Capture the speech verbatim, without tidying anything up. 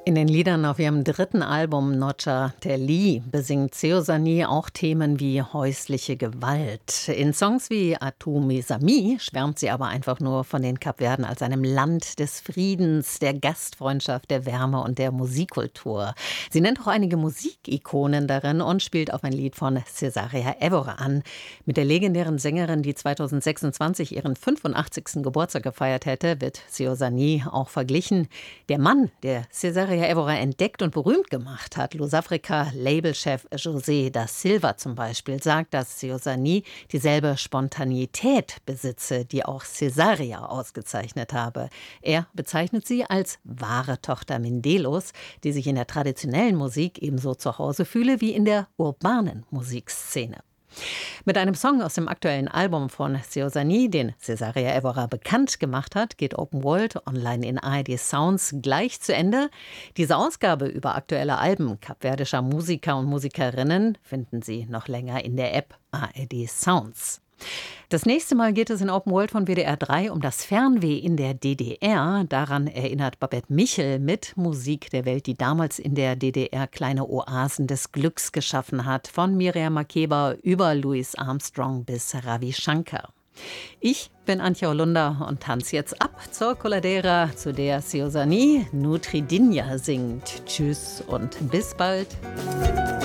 In den Liedern auf ihrem dritten Album Nocha Teli besingt Seosanee auch Themen wie häusliche Gewalt. In Songs wie Atu Mesami schwärmt sie aber einfach nur von den Kapverden als einem Land des Friedens, der Gastfreundschaft, der Wärme und der Musikkultur. Sie nennt auch einige Musikikonen darin und spielt auf ein Lied von Cesaria Evora an. Mit der legendären Sängerin, die zweitausendsechsundzwanzig ihren fünfundachtzigsten Geburtstag gefeiert hätte, wird Seosanee auch verglichen. Der Mann, der Cesaria Evora entdeckt und berühmt gemacht hat, Lusafrica-Labelchef José da Silva zum Beispiel, sagt, dass Seosanee dieselbe Spontaneität besitze, die auch Cesaria ausgezeichnet habe. Er bezeichnet sie als wahre Tochter Mindelos, die sich in der traditionellen Musik ebenso zu Hause fühle wie in der urbanen Musikszene. Mit einem Song aus dem aktuellen Album von Seosanee, den Cesaria Evora bekannt gemacht hat, geht Open World online in A R D Sounds gleich zu Ende. Diese Ausgabe über aktuelle Alben kapverdischer Musiker und Musikerinnen finden Sie noch länger in der App A R D Sounds. Das nächste Mal geht es in Open World von W D R drei um das Fernweh in der D D R. Daran erinnert Babette Michel mit Musik der Welt, die damals in der D D R kleine Oasen des Glücks geschaffen hat. Von Miriam Makeba über Louis Armstrong bis Ravi Shankar. Ich bin Antje Holunder und tanze jetzt ab zur Coladera, zu der Seosanee Nutridinja singt. Tschüss und bis bald.